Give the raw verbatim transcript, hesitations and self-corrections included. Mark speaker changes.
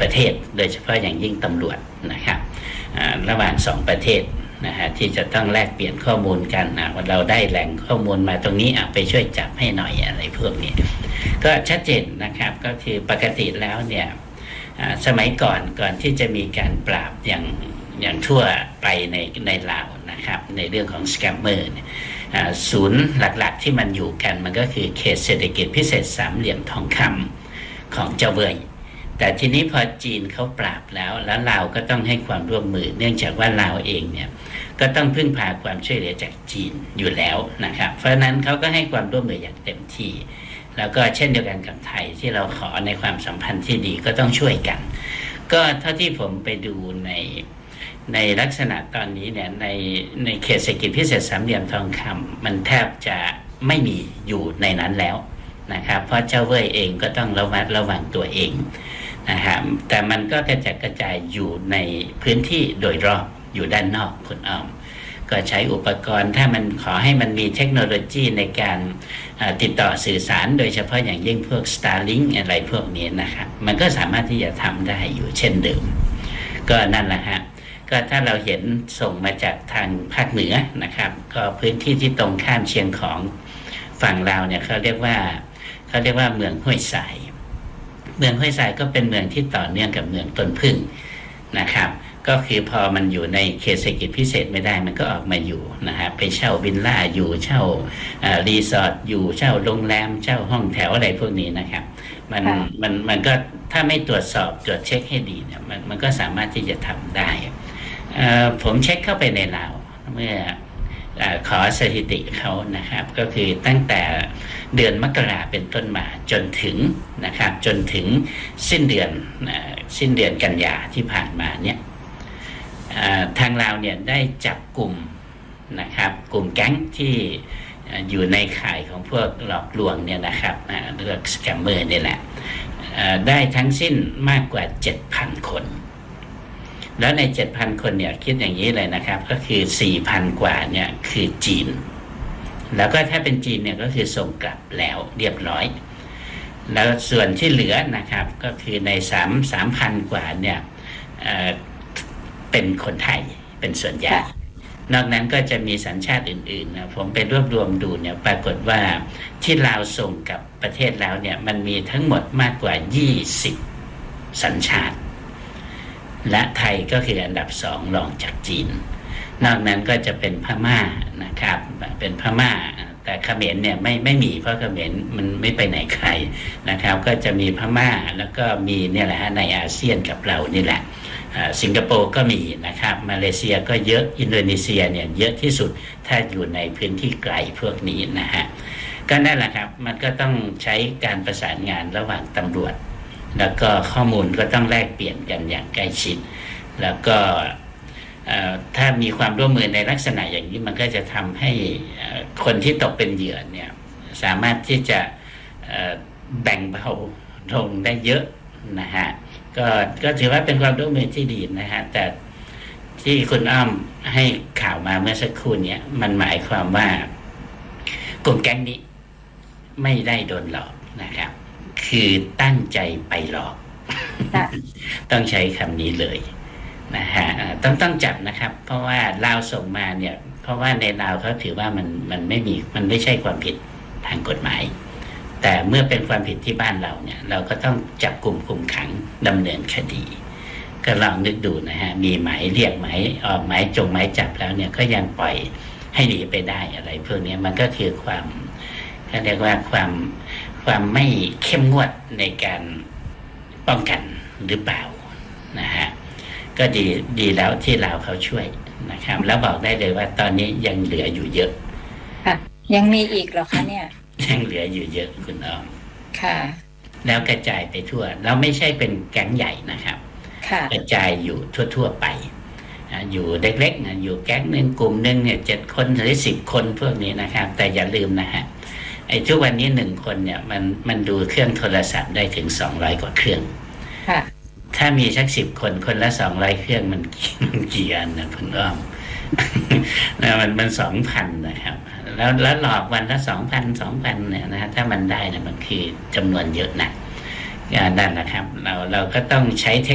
Speaker 1: ประเทศโดยเฉพาะอย่างยิ่งตำรวจนะครับระหว่างสองประเทศนะฮะที่จะต้องแลกเปลี่ยนข้อมูลกันนะว่าเราได้แหล่งข้อมูลมาตรงนี้อ่ะไปช่วยจับให้หน่อยอะไรพวกนี้ก็ชัดเจนนะครับก็คือปกติแล้วเนี่ยสมัยก่อนก่อนที่จะมีการปราบอย่างอย่างทั่วไปในในลาวนะครับในเรื่องของสแกมเมอร์ศูนย์หลักๆที่มันอยู่กันมันก็คือเขตเศรษฐกิจพิเศษสามเหลี่ยมทองคำของเจ้าเว่ยแต่ทีนี้พอจีนเขาปราบแล้วแล้วลาวก็ต้องให้ความร่วมมือเนื่องจากว่าลาวเองเนี่ยก็ต้องพึ่งพาความช่วยเหลือจากจีนอยู่แล้วนะครับเพราะฉะนั้นเขาก็ให้ความร่วมมืออย่างเต็มที่แล้วก็เช่นเดียวกันกับไทยที่เราขอในความสัมพันธ์ที่ดีก็ต้องช่วยกันก็เท่าที่ผมไปดูในในลักษณะตอนนี้เนี่ยในในเขตเศรษฐกิจพิเศษสามเหลี่ยมทองคำมันแทบจะไม่มีอยู่ในนั้นแล้วนะครับเพราะเจ้าเว่ยเองก็ต้องระมัดระวังตัวเองนะครับแต่มันก็กระจายกระจายอยู่ในพื้นที่โดยรอบอยู่ด้านนอกคุณอ้อมก็ใช้อุปกรณ์ถ้ามันขอให้มันมีเทคโนโลยีในการติดต่อสื่อสารโดยเฉพาะอย่างยิ่งพวก Starlink อะไรพวกนี้นะครับมันก็สามารถที่จะทำได้อยู่เช่นเดิมก็นั่นแหละฮะก็ถ้าเราเห็นส่งมาจากทางภาคเหนือนะครับก็พื้นที่ที่ตรงข้ามเชียงของฝั่งลาวเนี่ยเขาเรียกว่าเขาเรียกว่าเมืองห้วยทรายเมืองห้วยทรายก็เป็นเมืองที่ต่อเนื่องกับเมืองต้นพึ่งนะครับก็คือพอมันอยู่ในเขตเศรษฐกิจพิเศษไม่ได้มันก็ออกมาอยู่นะฮะไปเช่าวิลล่าอยู่เช่ารีสอร์ทอยู่เช่าโรงแรมเช่าห้องแถวอะไรพวกนี้นะครับมันมันมันก็ถ้าไม่ตรวจสอบตรวจเช็คให้ดีเนี่ยมันมันก็สามารถที่จะทำได้ผมเช็คเข้าไปในลาวเมื่อขอสถิติเขานะครับก็คือตั้งแต่เดือนมกราเป็นต้นมาจนถึงนะครับจนถึงสิ้นเดือนสิ้นเดือนกันยาที่ผ่านมาเนี่ยทางลาวเนี่ยได้จับกลุ่มนะครับกลุ่มแก๊งที่อยู่ในข่ายของพวกหลอกลวงเนี่ยนะครับเรียกสแกมเมอร์นี่แหละได้ทั้งสิ้นมากกว่า เจ็ดพัน คนแล้วใน เจ็ดพัน คนเนี่ยคิดอย่างนี้เลยนะครับก็คือ สี่พัน กว่าเนี่ยคือจีนแล้วก็ถ้าเป็นจีนเนี่ยก็คือส่งกลับแล้วเรียบร้อยแล้วส่วนที่เหลือนะครับก็คือใน3 สามพัน กว่าเนี่ยเอ่อเป็นคนไทยเป็นส่วนใหญ่นอกนั้นก็จะมีสัญชาติอื่นๆนะผมไปรวบรวมดูเนี่ยปรากฏว่าที่ลาวส่งกับประเทศลาวเนี่ยมันมีทั้งหมดมากกว่ายี่สิบสัญชาติและไทยก็คืออันดับสองรองจากจีนนอกนั้นก็จะเป็นพม่านะครับเป็นพม่าแต่เขมรเนี่ยไม่ไม่มีเพราะเขมรมันไม่ไปไหนไกลนะครับก็จะมีพม่าแล้วก็มีเนี่ยแหละฮะในอาเซียนกับเรานี่แหละสิงคโปร์ก็มีนะครับมาเลเซียก็เยอะอินโดนีเซียเนี่ยเยอะที่สุดถ้าอยู่ในพื้นที่ไกลพวกนี้นะฮะก็นั่นแหละครับมันก็ต้องใช้การประสานงานระหว่างตำรวจแล้วก็ข้อมูลก็ต้องแลกเปลี่ยนกันอย่างใกล้ชิดแล้วก็ถ้ามีความร่วมมือในลักษณะอย่างนี้มันก็จะทำให้คนที่ตกเป็นเหยื่อเนี่ยสามารถที่จะแบ่งเบาลงได้เยอะนะฮะก็ก็ถือว่าเป็นความร่วมมือที่ดีนะฮะแต่ที่คุณอ้อมให้ข่าวมาเมื่อสักครู่นี้มันหมายความว่ากลุ่มแก๊งนี้ไม่ได้โดนหลอกนะครับคือตั้งใจไปหลอก ต้องใช้คำนี้เลยนะฮะต้องต้องจับนะครับเพราะว่าลาวส่งมาเนี่ยเพราะว่าในลาวเขาถือว่ามันมันไม่มีมันไม่ใช่ความผิดทางกฎหมายแต่เมื่อเป็นความผิดที่บ้านเราเนี่ยเราก็ต้องจับกลุ่มคุมขังดำเนินคดีก็ลองนึกดูนะฮะมีหมายเรียกหมายออกหมายจงหมายจับแล้วเนี่ยก็ยังปล่อยให้หนีไปได้อะไรพวกนี้มันก็คือความเขาเรียกว่าความความไม่เข้มงวดในการป้องกันหรือเปล่านะฮะก็ดีดีแล้วที่ลาวเขาช่วยนะครับแล้วบอกได้เลยว่าตอนนี้ยังเหลืออยู่เยอะ
Speaker 2: ค่ะยังมีอีกเหรอคะเนี่ย
Speaker 1: ยังเหลืออยู่เยอะคุณอ้อม
Speaker 2: ค่ะ
Speaker 1: แล้วกระจายไปทั่วเราไม่ใช่เป็นแก๊งใหญ่นะครับ
Speaker 2: ค่ะ
Speaker 1: กระจายอยู่ทั่วๆไปอยู่เล็กๆนะอยู่แก๊งนึงกลุ่มนึงเนี่ยเจ็ดคนหรือสิบคนพวกนี้นะครับแต่อย่าลืมนะฮะไอ้ทุกวันนี้หนึ่งคนเนี่ยมันมันดูเครื่องโทรศัพท์ได้ถึงสองร้อยกว่าเครื่อง
Speaker 2: ค่ะ
Speaker 1: ถ้ามีสักสิบคนคนละสองร้อยเครื่องมันมันกี่อันนะคุณอ้อม มันมันสองพันนะครับแล้วแล้วหลอกวันละสองพันสองพันเนี่ยนะฮะถ้ามันได้เนี่ยมันคือจำนวนเยอะนะนั่นแหละครับเราเราก็ต้องใช้เทค